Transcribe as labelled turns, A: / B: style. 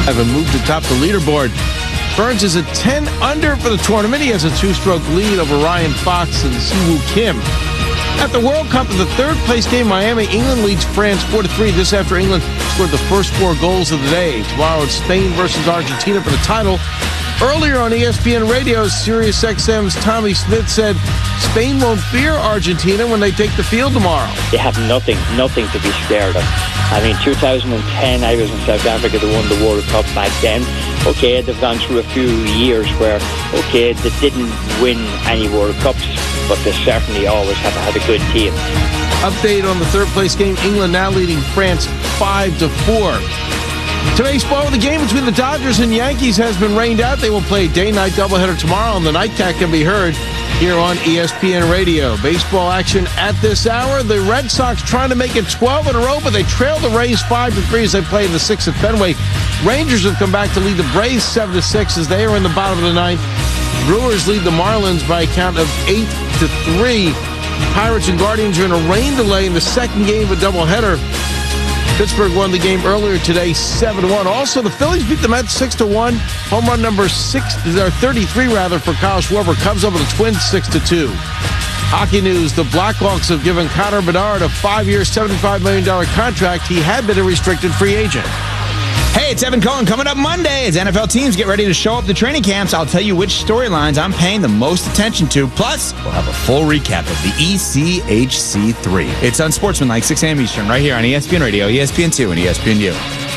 A: and moved atop the leaderboard. Burns is at 10 under for the tournament. He has a 2-stroke lead over Ryan Fox and Siwoo Kim. At the World Cup, in the third-place game, Miami, England leads France 4-3. This after England scored the first 4 goals of the day. Tomorrow it's Spain versus Argentina for the title. Earlier on ESPN Radio, SiriusXM's Tommy Smith said Spain won't fear Argentina when they take the field tomorrow.
B: They have nothing to be scared of. I mean, 2010, I was in South Africa. They won the World Cup back then. Okay, they've gone through a few years where, okay, they didn't win any World Cups, but they certainly always have had a good team.
A: Update on the third-place game. England now leading France 5-4. Today's ball, the game between the Dodgers and Yankees has been rained out. They will play a day-night doubleheader tomorrow, and the nightcap can be heard here on ESPN Radio. Baseball action at this hour. The Red Sox trying to make it 12 in a row, but they trail the Rays 5-3 as they play in the 6th at Fenway. Rangers have come back to lead the Braves 7-6 as they are in the bottom of the 9th. Brewers lead the Marlins by a count of 8-3. Pirates and Guardians are in a rain delay in the second game of a doubleheader. Pittsburgh won the game earlier today, 7-1. Also, the Phillies beat the Mets 6-1. Home run number 33 for Kyle Schwarber. Cubs over the Twins 6-2. Hockey news: the Blackhawks have given Connor Bedard a 5-year, $75 million contract. He had been a restricted free agent.
C: Hey, it's Evan Cohen. Coming up Monday as NFL teams get ready to show up to training camps, I'll tell you which storylines I'm paying the most attention to. Plus, we'll have a full recap of the ECHC3. It's Unsportsmanlike, 6 a.m. Eastern, right here on ESPN Radio, ESPN2, and ESPNU.